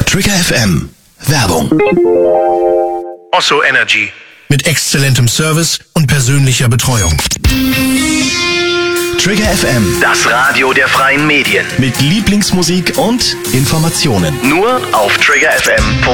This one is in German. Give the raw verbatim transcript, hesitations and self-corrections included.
Trigger F M. Werbung. Osso Energy. Mit exzellentem Service und persönlicher Betreuung. Trigger F M. Das Radio der freien Medien. Mit Lieblingsmusik und Informationen. Nur auf Trigger F M.